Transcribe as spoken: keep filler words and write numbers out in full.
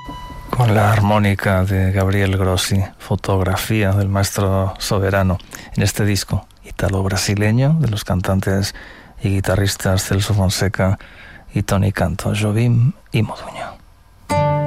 Con la armónica de Gabriel Grossi, fotografía del maestro Soberano, en este disco italo-brasileño de los cantantes y guitarristas Celso Fonseca y Tony Canto, Jobim y Moduño.